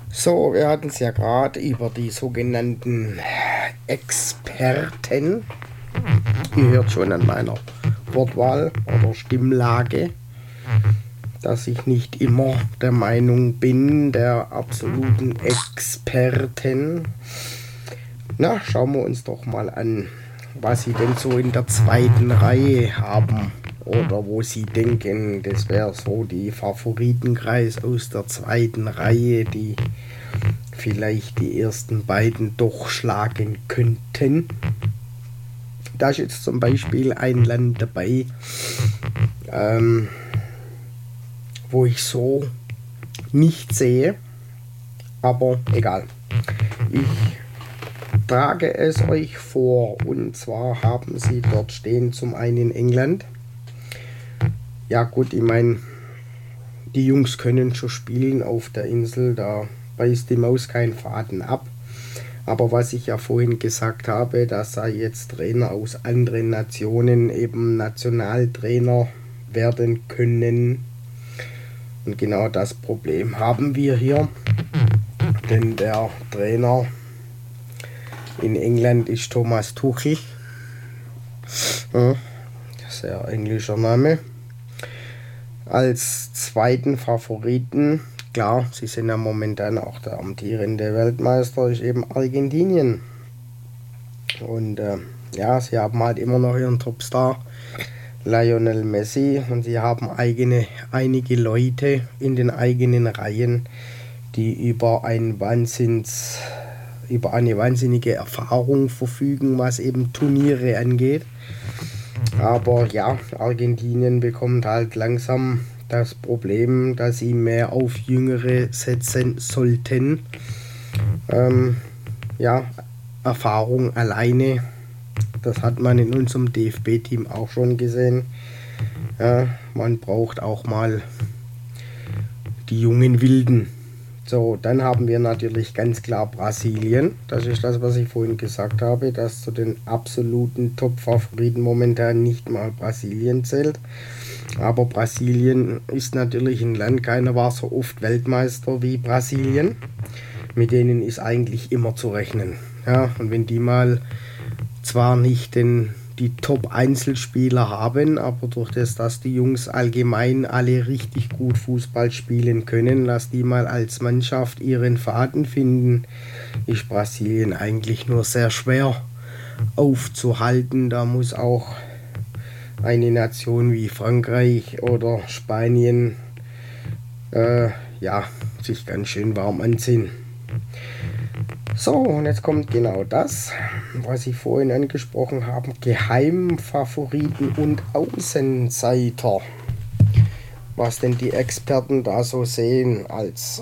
So, wir hatten es ja gerade über die sogenannten Experten. Ihr hört schon an meiner Wortwahl oder Stimmlage, dass ich nicht immer der Meinung bin, der absoluten Experten. Na, schauen wir uns doch mal an, was sie denn so in der zweiten Reihe haben. Oder wo sie denken, das wäre so die Favoritenkreis aus der zweiten Reihe, die vielleicht die ersten beiden doch schlagen könnten. Da ist jetzt zum Beispiel ein Land dabei, wo ich so nicht sehe, aber egal. Ich trage es euch vor, und zwar haben sie dort stehen zum einen England. Ja gut, ich meine, die Jungs können schon spielen auf der Insel, da beißt die Maus keinen Faden ab. Aber was ich ja vorhin gesagt habe, dass da jetzt Trainer aus anderen Nationen eben Nationaltrainer werden können. Und genau das Problem haben wir hier. Denn der Trainer in England ist Thomas Tuchel. Ja, sehr englischer Name. Als zweiten Favoriten, klar, sie sind ja momentan auch der amtierende Weltmeister, ist eben Argentinien. Und ja, sie haben halt immer noch ihren Topstar Lionel Messi, und sie haben einige Leute in den eigenen Reihen, die über eine wahnsinnige Erfahrung verfügen, was eben Turniere angeht. Aber ja, Argentinien bekommt halt langsam das Problem, dass sie mehr auf Jüngere setzen sollten. Ja, Erfahrung alleine, das hat man in unserem DFB-Team auch schon gesehen. Ja, man braucht auch mal die jungen Wilden. So, dann haben wir natürlich ganz klar Brasilien. Das ist das, was ich vorhin gesagt habe, dass zu den absoluten Top-Favoriten momentan nicht mal Brasilien zählt. Aber Brasilien ist natürlich ein Land, keiner war so oft Weltmeister wie Brasilien. Mit denen ist eigentlich immer zu rechnen. Ja, und wenn die mal zwar nicht die Top-Einzelspieler haben, aber durch das, dass die Jungs allgemein alle richtig gut Fußball spielen können, dass die mal als Mannschaft ihren Faden finden, ist Brasilien eigentlich nur sehr schwer aufzuhalten. Da muss auch eine Nation wie Frankreich oder Spanien ja, sich ganz schön warm anziehen. So, und jetzt kommt genau das, was ich vorhin angesprochen habe: Geheimfavoriten und Außenseiter. Was denn die Experten da so sehen als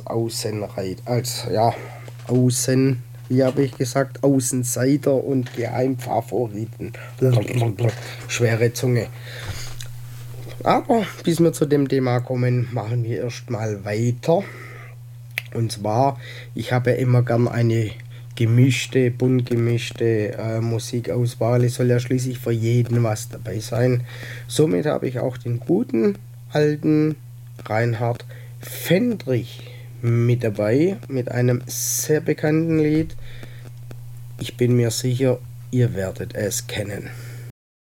wie habe ich gesagt, Außenseiter und Geheimfavoriten. Schwere Zunge. Aber bis wir zu dem Thema kommen, machen wir erstmal weiter. Und zwar, ich habe immer gern eine bunt gemischte Musikauswahl. Es soll ja schließlich für jeden was dabei sein. Somit habe ich auch den guten alten Reinhard Fendrich mit dabei, mit einem sehr bekannten Lied. Ich bin mir sicher, ihr werdet es kennen.